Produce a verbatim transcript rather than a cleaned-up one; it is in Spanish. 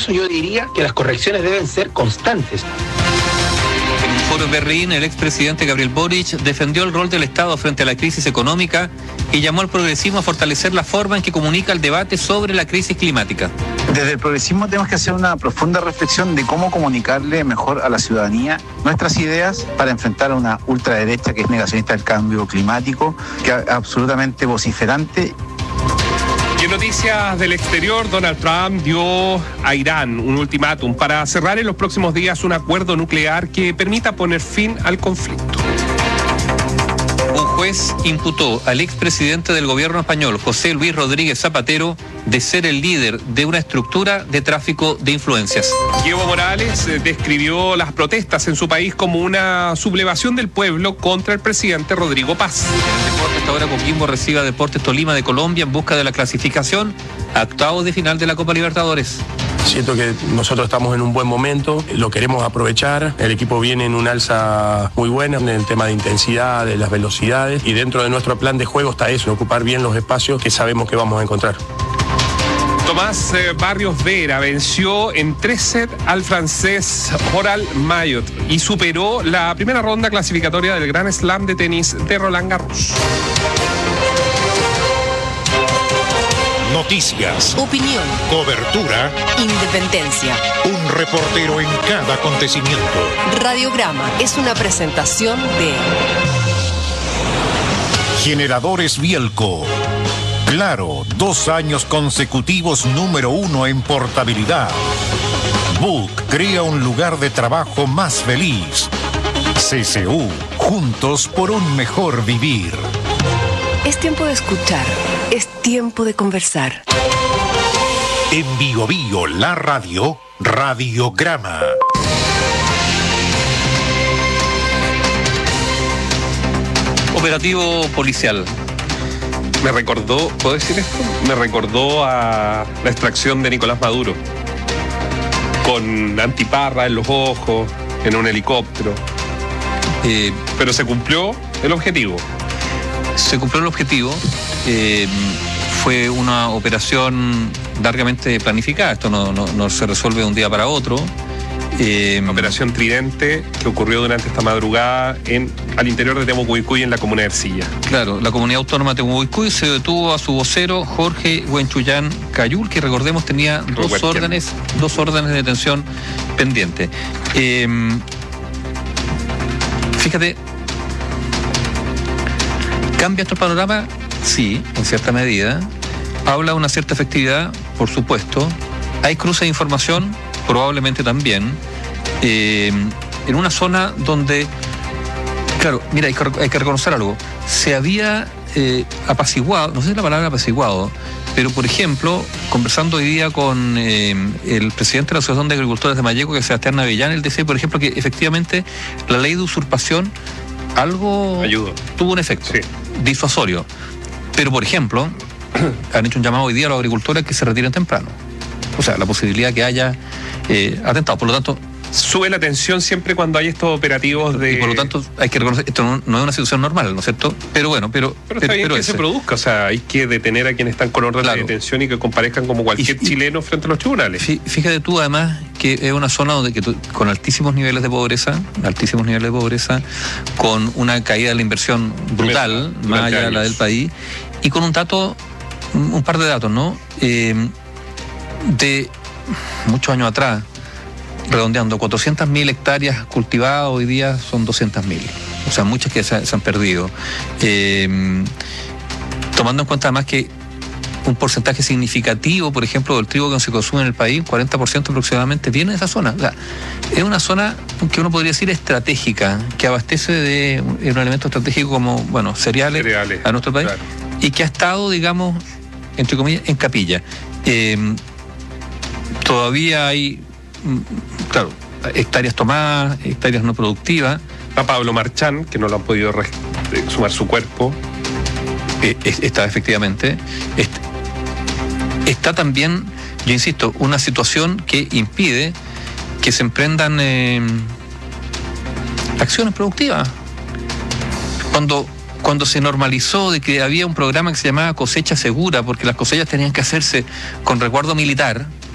Incluso yo diría que las correcciones deben ser constantes. En un foro en Berlín, el expresidente Gabriel Boric defendió el rol del Estado frente a la crisis económica y llamó al progresismo a fortalecer la forma en que comunica el debate sobre la crisis climática. Desde el progresismo tenemos que hacer una profunda reflexión de cómo comunicarle mejor a la ciudadanía nuestras ideas para enfrentar a una ultraderecha que es negacionista del cambio climático, que es absolutamente vociferante. Y en noticias del exterior, Donald Trump dio a Irán un ultimátum para cerrar en los próximos días un acuerdo nuclear que permita poner fin al conflicto. Un juez imputó al expresidente del gobierno español, José Luis Rodríguez Zapatero, de ser el líder de una estructura de tráfico de influencias. Evo Morales eh, describió las protestas en su país como una sublevación del pueblo contra el presidente Rodrigo Paz. En el deporte, hasta ahora Coquimbo recibe a Deportes Tolima de Colombia en busca de la clasificación a octavos de final de la Copa Libertadores. Siento que nosotros estamos en un buen momento, lo queremos aprovechar, el equipo viene en un alza muy buena en el tema de intensidad, de las velocidades, y dentro de nuestro plan de juego está eso, ocupar bien los espacios que sabemos que vamos a encontrar. Tomás eh, Barrios Vera venció en tres sets al francés Oral Mayot y superó la primera ronda clasificatoria del Grand Slam de tenis de Roland Garros. Noticias, opinión, cobertura, independencia. Un reportero en cada acontecimiento. Radiograma es una presentación de Generadores Bielco. Claro, dos años consecutivos número uno en portabilidad. Book crea un lugar de trabajo más feliz. C C U, juntos por un mejor vivir. Es tiempo de escuchar, es tiempo de conversar. En Bio Bio, la radio, Radiograma. Operativo policial. Me recordó, ¿puedo decir esto? Me recordó a la extracción de Nicolás Maduro. Con antiparra en los ojos, en un helicóptero. Eh, pero se cumplió el objetivo. Se cumplió el objetivo. Eh, fue una operación largamente planificada. Esto no, no, no se resuelve de un día para otro. Eh, Operación Tridente, que ocurrió durante esta madrugada en, al interior de Temucuicuy, en la comuna de Ercilla. Claro, la comunidad autónoma de Temucuicuy se detuvo a su vocero Jorge Huenchuyán Cayul, que recordemos tenía dos Huerquén. órdenes, dos órdenes de detención pendientes. Eh, fíjate, ¿cambia esto el panorama? Sí, en cierta medida. Habla de una cierta efectividad, por supuesto. Hay cruce de información, probablemente también, eh, en una zona donde, claro, mira, hay que, hay que reconocer algo, se había eh, apaciguado, no sé si es la palabra apaciguado, pero por ejemplo, conversando hoy día con eh, el presidente de la Asociación de Agricultores de Malleco, que es Sebastián Avellán, él decía, por ejemplo, que efectivamente la ley de usurpación algo Ayudo. tuvo un efecto Sí. disuasorio, pero por ejemplo, han hecho un llamado hoy día a los agricultores que se retiren temprano. O sea, la posibilidad que haya eh, atentados. Por lo tanto, Sube la tensión siempre cuando hay estos operativos de... y por lo tanto hay que reconocer, esto no, no es una situación normal, ¿no es cierto? Pero bueno, pero... Pero está pero, bien pero que ese. se produzca, o sea, hay que detener a quienes están con orden Claro. de detención y que comparezcan como cualquier Y- y- chileno frente a los tribunales. Fí- Fíjate tú además que es una zona donde que tú- con altísimos niveles de pobreza, altísimos niveles de pobreza, con una caída de la inversión brutal, Durante más allá de la años. del país, y con un dato, un un par de datos, ¿no? Eh, de muchos años atrás, redondeando, cuatrocientas mil hectáreas cultivadas, hoy día son doscientas mil. O sea, muchas que se, se han perdido. Eh, tomando en cuenta además que un porcentaje significativo, por ejemplo, del trigo que se consume en el país, cuarenta por ciento aproximadamente, viene de esa zona. O sea, es una zona que uno podría decir estratégica, que abastece de un elemento estratégico como, bueno, cereales, Cereales, a nuestro país, claro. y que ha estado, digamos, entre comillas, en capilla. Eh, todavía hay, mm, claro, hectáreas tomadas, hectáreas no productivas. Está Pablo Marchán, que no lo han podido res- eh, sumar su cuerpo. Eh, es- está efectivamente. Est- está también, yo insisto, una situación que impide que se emprendan eh, acciones productivas. Cuando, cuando se normalizó de que había un programa que se llamaba cosecha segura, porque las cosechas tenían que hacerse con resguardo militar,